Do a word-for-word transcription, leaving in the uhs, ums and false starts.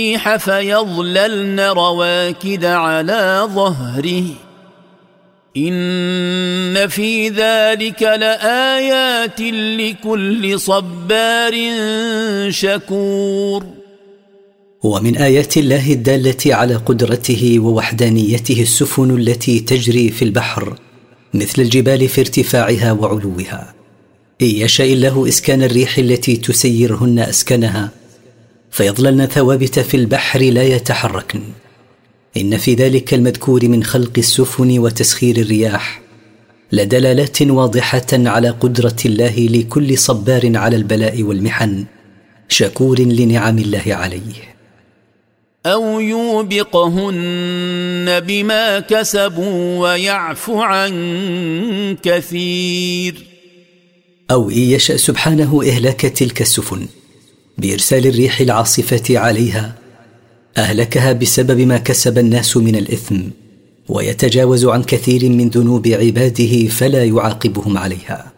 فيظللن رواكد على ظهره إن في ذلك لآيات لكل صبار شكور. ومن آيات الله الدالة على قدرته ووحدانيته السفن التي تجري في البحر مثل الجبال في ارتفاعها وعلوها، إن يشاء الله إسكان الريح التي تسيرهن أسكنها فيظللن ثوابت في البحر لا يتحركن. إن في ذلك المذكور من خلق السفن وتسخير الرياح لدلالات واضحة على قدرة الله لكل صبار على البلاء والمحن شكور لنعم الله عليه. أو يوبقهن بما كسبوا ويعفو عن كثير. أو إن يشأ سبحانه إهلاك تلك السفن بإرسال الريح العاصفة عليها أهلكها بسبب ما كسب الناس من الإثم ويتجاوز عن كثير من ذنوب عباده فلا يعاقبهم عليها.